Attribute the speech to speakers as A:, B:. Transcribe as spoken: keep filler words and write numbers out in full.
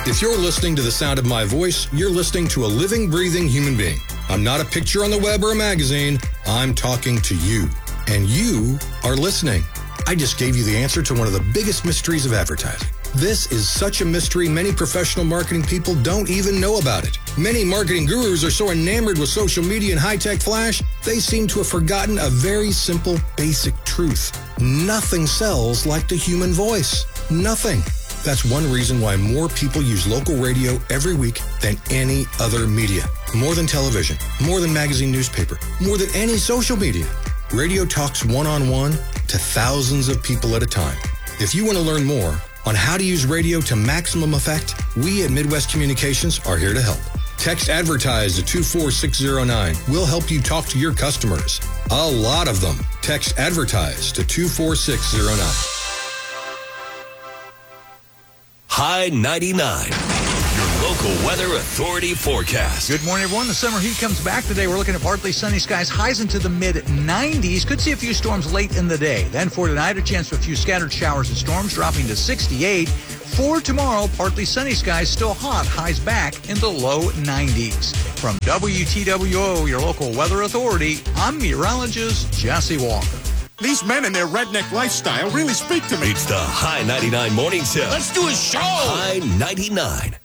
A: If you're listening to the sound of my voice, you're listening to a living, breathing human being. I'm not a picture on the web or a magazine. I'm talking to you. And you are listening. I just gave you the answer to one of the biggest mysteries of advertising. This is such a mystery, many professional marketing people don't even know about it. Many marketing gurus are so enamored with social media and high-tech flash, they seem to have forgotten a very simple, basic truth. Nothing sells like the human voice. Nothing. That's one reason why more people use local radio every week than any other media. More than television, more than magazine newspaper, more than any social media. Radio talks one-on-one to thousands of people at a time. If you want to learn more on how to use radio to maximum effect, we at Midwest Communications are here to help. Text ADVERTISE to two four six zero nine. We'll help you talk to your customers. A lot of them. Text ADVERTISE to two four six zero nine.
B: High ninety-nine, your local weather authority forecast.
C: Good morning, everyone. The summer heat comes back today. We're looking at partly sunny skies, highs into the mid nineties. Could see a few storms late in the day. Then for tonight, a chance for a few scattered showers and storms, dropping to sixty-eight. For tomorrow, partly sunny skies, still hot, highs back in the low nineties. From W T W O, your local weather authority, I'm meteorologist Jesse Walker.
D: These men and their redneck lifestyle really speak to me.
B: It's the High ninety-nine Morning Show.
D: Let's do a show.
B: High ninety-nine.